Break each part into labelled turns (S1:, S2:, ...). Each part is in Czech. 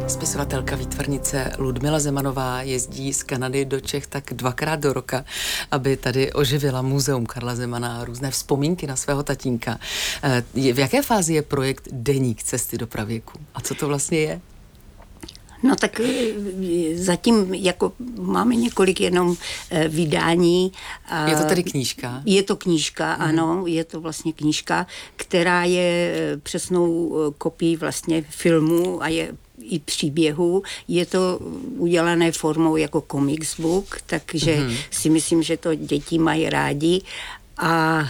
S1: Spisovatelka, výtvarnice Ludmila Zemanová jezdí z Kanady do Čech tak 2krát do roka, aby tady oživila muzeum Karla Zemana a různé vzpomínky na svého tatínka. V jaké fázi je projekt Deník cesty do pravěku? A co to vlastně je?
S2: No tak zatím jako máme několik jenom vydání.
S1: Je to tedy knížka?
S2: Je to knížka, ano, je to vlastně knížka, která je přesnou kopií vlastně filmu a je i příběhu. Je to udělané formou jako comics book, takže si myslím, že to děti mají rádi. A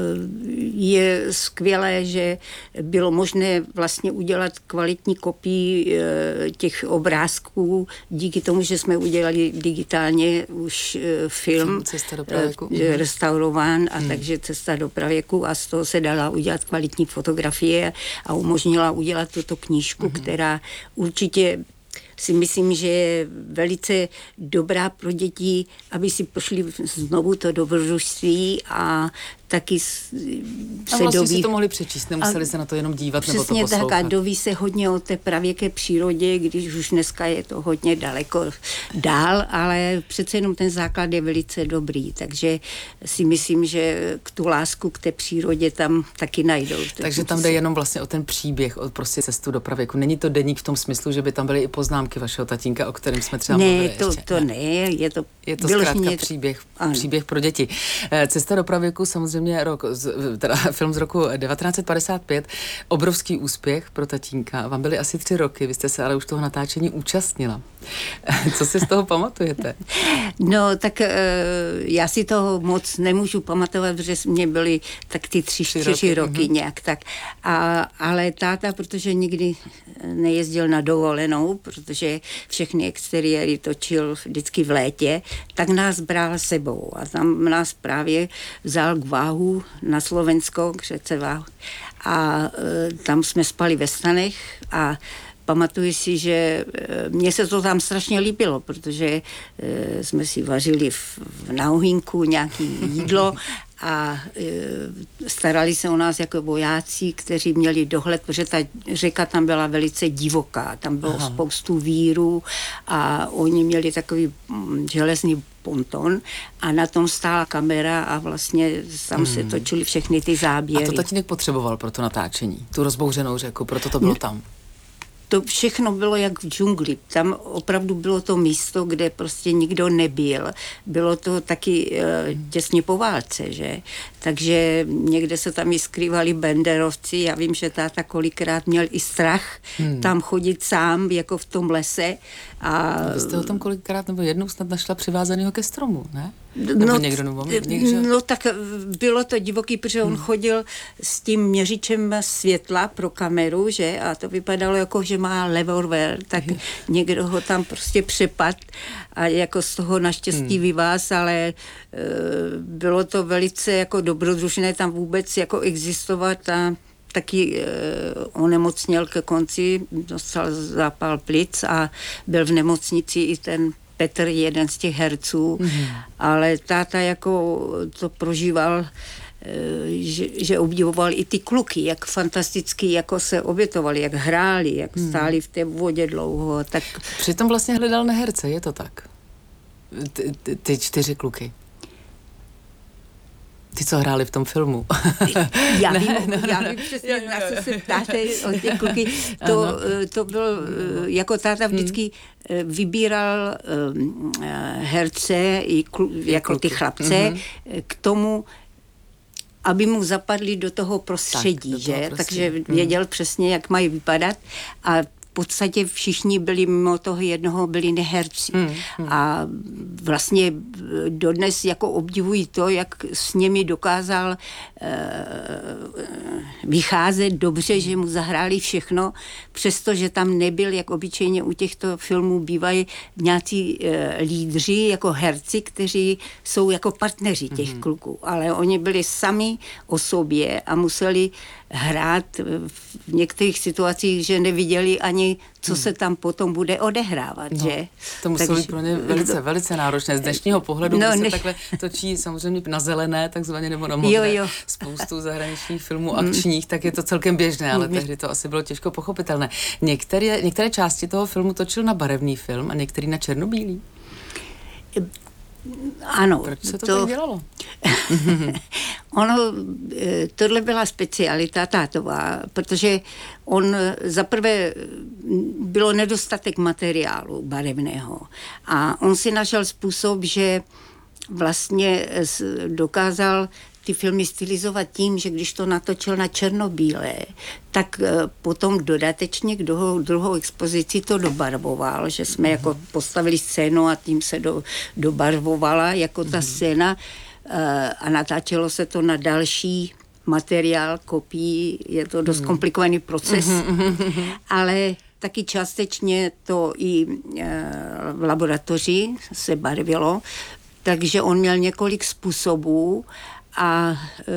S2: je skvělé, že bylo možné vlastně udělat kvalitní kopii těch obrázků díky tomu, že jsme udělali digitálně už film
S1: Cesta do pravěku.
S2: Restaurován a takže Cesta do pravěku a z toho se dala udělat kvalitní fotografie a umožnila udělat tuto knížku, která určitě si myslím, že je velice dobrá pro děti, aby si pošli znovu to dobrodružství a taky se
S1: vlastně si to mohli přečíst, nemuseli se na to jenom dívat nebo to poslouchat.
S2: Přesně tak a doví se hodně o té pravěké přírodě, když už dneska je to hodně daleko dál, ale přece jenom ten základ je velice dobrý, takže si myslím, že tu lásku k té přírodě tam taky najdou.
S1: Takže tam jde jenom vlastně o ten příběh, o prostě cestu do pravěku. Není to deník v tom smyslu, že by tam byly i poznámky vašeho tatínka, o kterém jsme třeba mluvili ještě.
S2: Ne, je to
S1: zkrátka příběh pro děti. Cesta do pravěku samozřejmě film z roku 1955, obrovský úspěch pro tatínka. Vám byly asi 3 roky, vy jste se ale už toho natáčení účastnila. Co si z toho pamatujete?
S2: No, tak já si toho moc nemůžu pamatovat, protože mě byly tak ty 3-4 roky nějak tak. Ale táta, protože nikdy nejezdil na dovolenou, protože všechny exteriéry točil vždycky v létě, tak nás bral sebou a tam nás právě vzal k Váhu na Slovensko, k řece Váhu. A tam jsme spali ve stanech a pamatuju si, že mně se to tam strašně líbilo, protože jsme si vařili na ohýnku nějaké jídlo a starali se o nás jako vojáci, kteří měli dohled, protože ta řeka tam byla velice divoká, tam bylo spoustu vírů a oni měli takový železný ponton a na tom stála kamera a vlastně tam se točily všechny ty záběry.
S1: A to tatínek potřeboval pro to natáčení, tu rozbouřenou řeku, proto to bylo tam.
S2: To všechno bylo jak v džungli. Tam opravdu bylo to místo, kde prostě nikdo nebyl. Bylo to taky těsně po válce, že? Takže někde se tam i skrývali banderovci. Já vím, že táta kolikrát měl i strach tam chodit sám, jako v tom lese. A
S1: vy jste ho tam kolikrát nebo jednou snad našla přivázanýho ke stromu, ne? Nebo
S2: tak bylo to divoký, protože on chodil s tím měřičem světla pro kameru, že? A to vypadalo jako, že má revolver, tak někdo ho tam prostě přepad a jako z toho naštěstí vyváz, ale bylo to velice jako dobrodružné tam vůbec jako existovat a taky onemocněl ke konci, dostal zápal plic a byl v nemocnici i ten Petr, jeden z těch herců, ale táta jako to prožíval, že obdivoval i ty kluky, jak fantasticky jako se obětovali, jak hráli, jak stáli v té vodě dlouho. Tak
S1: přitom vlastně hledal na herce, je to tak? Ty 4 kluky. Ty, co hráli v tom filmu.
S2: Já vím přesně, na co se ptáte o těch kluky. To byl, jako táta vždycky vybíral herce i jako ty chlapce k tomu, aby mu zapadli do toho prostředí, že? Takže věděl přesně, jak mají vypadat a v podstatě všichni byli mimo toho jednoho byli neherci. A vlastně dodnes jako obdivují to, jak s nimi dokázal vycházet dobře, že mu zahráli všechno, přestože tam nebyl, jak obyčejně u těchto filmů bývají nějací lídři, jako herci, kteří jsou jako partneři těch kluků. Ale oni byli sami o sobě a museli hrát v některých situacích, že neviděli ani, co se tam potom bude odehrávat, že?
S1: To muselo být pro ně velice, velice náročné. Z dnešního pohledu, když se takhle točí samozřejmě na zelené, takzvaně, nebo na modré, spoustu zahraničních filmů akčních, tak je to celkem běžné, ale tehdy to asi bylo těžko pochopitelné. Některé části toho filmu točil na barevný film a některý na černobílý.
S2: Ano.
S1: Proč se to tak dělalo?
S2: Tohle byla specialita tátová, protože zaprvé bylo nedostatek materiálu barevného a on si našel způsob, že vlastně dokázal ty filmy stylizovat tím, že když to natočil na černobílé, tak potom dodatečně k druhou expozici to dobarvoval, že jsme jako postavili scénu a tím se dobarvovala jako ta scéna a natáčelo se to na další materiál, kopií, je to dost komplikovaný proces, ale taky částečně to i v laboratoři se barvilo, takže on měl několik způsobů a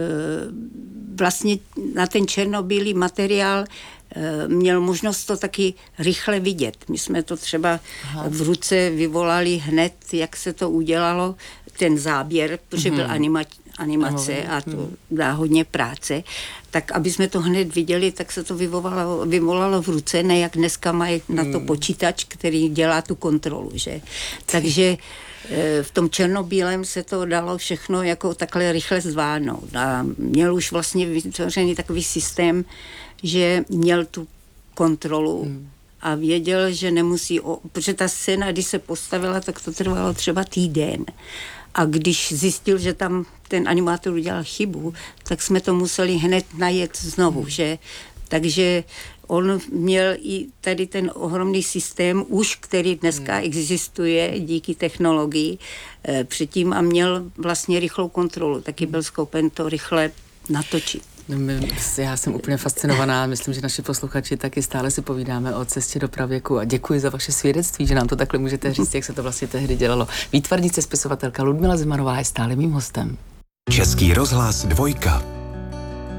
S2: vlastně na ten černobílý materiál měl možnost to taky rychle vidět. My jsme to třeba v ruce vyvolali hned, jak se to udělalo, ten záběr, protože byl animace a to dá hodně práce, tak aby jsme to hned viděli, tak se to vyvolalo v ruce, ne jak dneska mají na to počítač, který dělá tu kontrolu, že? Takže v tom černobílém se to dalo všechno jako takhle rychle zvládnout. A měl už vlastně vytvořený takový systém, že měl tu kontrolu a věděl, že nemusí, protože ta scéna, když se postavila, tak to trvalo třeba týden. A když zjistil, že tam ten animátor udělal chybu, tak jsme to museli hned najet znovu, že? Takže on měl i tady ten ohromný systém už, který dneska existuje díky technologii předtím a měl vlastně rychlou kontrolu. Taky byl schopen to rychle natočit.
S1: Já jsem úplně fascinovaná, myslím, že naši posluchači taky stále si povídáme o cestě do pravěku a děkuji za vaše svědectví, že nám to takhle můžete říct, jak se to vlastně tehdy dělalo. Výtvarnice, spisovatelka Ludmila Zemanová je stále mým hostem.
S3: Český rozhlas 2.